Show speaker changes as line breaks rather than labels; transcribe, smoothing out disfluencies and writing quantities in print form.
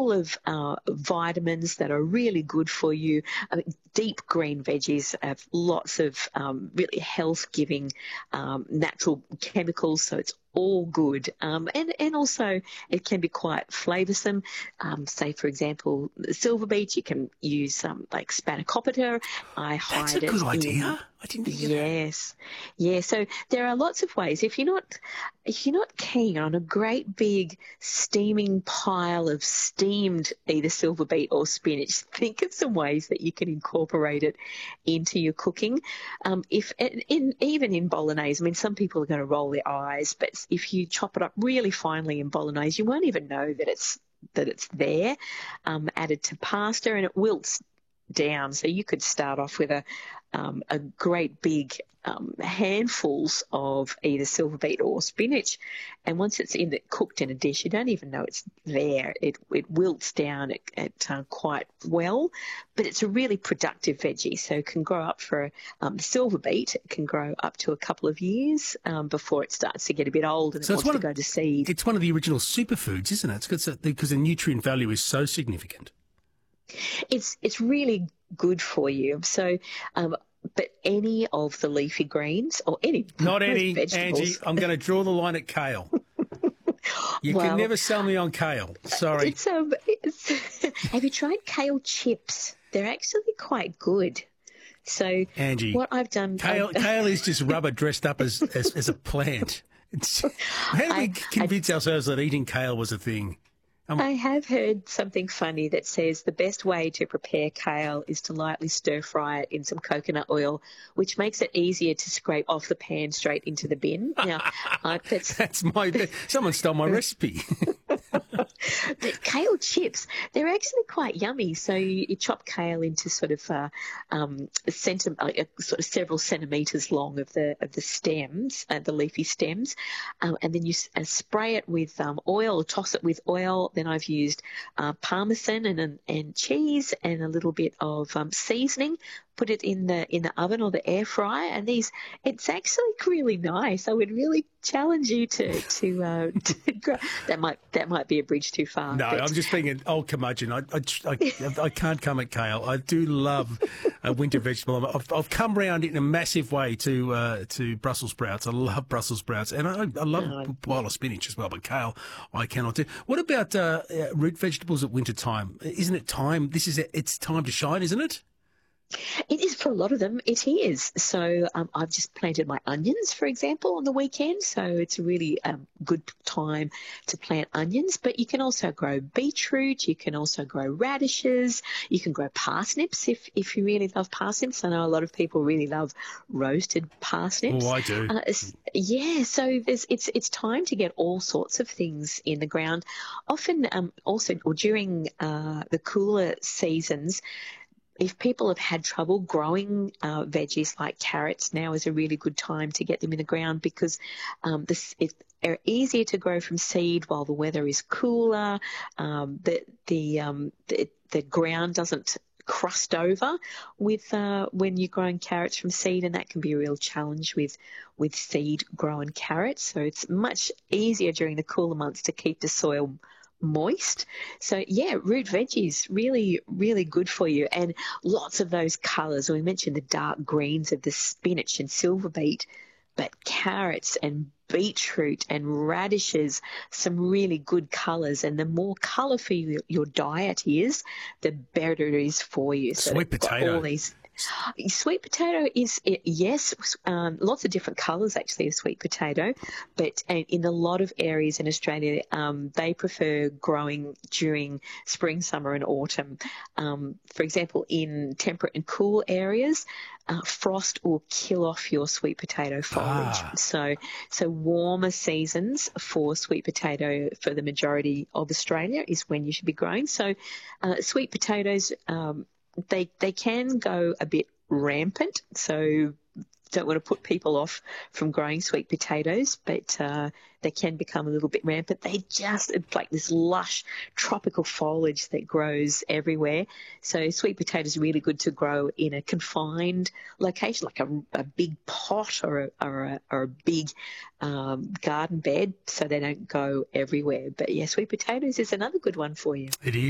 full of vitamins that are really good for you. Deep green veggies have lots of really health-giving natural chemicals, so it's all good. And also it can be quite flavoursome. Say, for example, silver beet, you can use like spanakopita.
That's a good idea. I didn't think of that.
Yes. Yeah, so there are lots of ways. If you're not keen on a great big steaming pile of steamed either silver beet or spinach, think of some ways that you can incorporate it into your cooking. Even in bolognese, I mean, some people are going to roll their eyes, but if you chop it up really finely in bolognese, you won't even know that it's there, added to pasta, and it wilts down. So you could start off with a great big handfuls of either silver beet or spinach, and once it's cooked in a dish, you don't even know it's there. It wilts down quite well, but it's a really productive veggie. So it can grow up for silver beet. It can grow up to a couple of years before it starts to get a bit old and it wants to go to seed.
It's one of the original superfoods, isn't it? It's because the nutrient value is so significant.
It's really good for you. So, but any of the leafy greens or
not any
vegetables.
Angie, I'm going to draw the line at kale. You can never sell me on kale. Sorry.
Have you tried kale chips? They're actually quite good. So,
Angie,
what I've done,
kale is just rubber dressed up as a plant. How do we convince ourselves that eating kale was a thing?
I have heard something funny that says the best way to prepare kale is to lightly stir-fry it in some coconut oil, which makes it easier to scrape off the pan straight into the bin. Now,
someone stole my recipe.
But kale chips, they're actually quite yummy. So you chop kale into sort of several centimetres long of the stems, the leafy stems, and then you spray it with oil, or toss it with oil. Then I've used parmesan and cheese and a little bit of seasoning. Put it in the oven or the air fryer, and it's actually really nice. I would really challenge you to grow. That might be a bridge too far.
No, I'm just being an old curmudgeon. I can't come at kale. I do love a winter vegetable. I've come round in a massive way to Brussels sprouts. I love Brussels sprouts, and I love a pile of spinach as well. But kale, I cannot do. What about root vegetables at winter time? Isn't it time? It's time to shine, isn't it?
It is for a lot of them. It is. So I've just planted my onions, for example, on the weekend. So it's a really good time to plant onions. But you can also grow beetroot. You can also grow radishes. You can grow parsnips if you really love parsnips. I know a lot of people really love roasted parsnips.
Oh, I do.
Yeah. So it's time to get all sorts of things in the ground. Often also or during the cooler seasons, if people have had trouble growing veggies like carrots, now is a really good time to get them in the ground because they're easier to grow from seed while the weather is cooler. The ground doesn't crust over with when you're growing carrots from seed, and that can be a real challenge with seed grown carrots. So it's much easier during the cooler months to keep the soil moist. So yeah, root veggies really, really good for you, and lots of those colours. We mentioned the dark greens of the spinach and silver beet, but carrots and beetroot and radishes, some really good colours. And the more colourful your diet is, the better it is for you. So
sweet potato.
All these. Sweet potato is, yes, lots of different colours actually of sweet potato, but in a lot of areas in Australia, they prefer growing during spring, summer and autumn. For example, in temperate and cool areas, frost will kill off your sweet potato foliage. So warmer seasons for sweet potato for the majority of Australia is when you should be growing. So sweet potatoes, they can go a bit rampant, so don't want to put people off from growing sweet potatoes, but they can become a little bit rampant. It's like this lush tropical foliage that grows everywhere. So sweet potatoes are really good to grow in a confined location, like a big pot or a big garden bed, so they don't go everywhere. But yeah, sweet potatoes is another good one for you.
It is.